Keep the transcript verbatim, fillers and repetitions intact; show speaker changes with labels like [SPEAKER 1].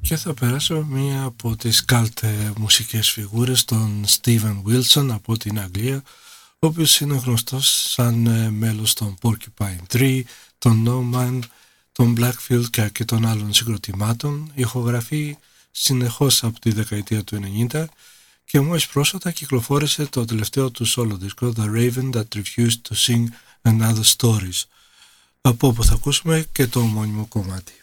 [SPEAKER 1] και θα περάσω μία από τις cult μουσικές φιγούρες, τον Steven Wilson από την Αγγλία, ο οποίος είναι γνωστός σαν μέλος των Porcupine Tree, των No Man, των Blackfield και αρκετών άλλων συγκροτημάτων. Ηχογραφεί συνεχώς από τη δεκαετία του ενενήντα και μόλις πρόσφατα κυκλοφόρησε το τελευταίο του solo δίσκο, The Raven That Refused to Sing Another Stories, από όπου θα ακούσουμε και το ομώνυμο κομμάτι.